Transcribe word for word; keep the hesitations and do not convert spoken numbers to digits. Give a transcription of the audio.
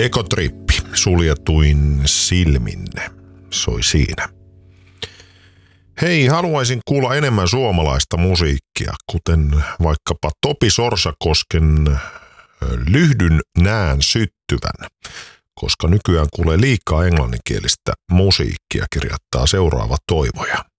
Ekotrippi suljetuin silminne soi siinä. Hei, haluaisin kuulla enemmän suomalaista musiikkia, kuten vaikkapa Topi Sorsakosken Lyhdyn nään syttyvän, koska nykyään kuulee liikaa englanninkielistä musiikkia, kirjoittaa seuraava toivoja.